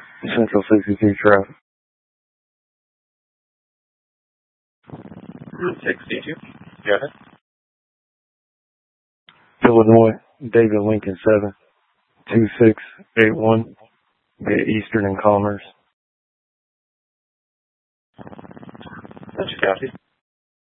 Central 62 traffic. 62. Go ahead. Illinois, David Lincoln 7, 2681, via Eastern and Commerce. That's your copy.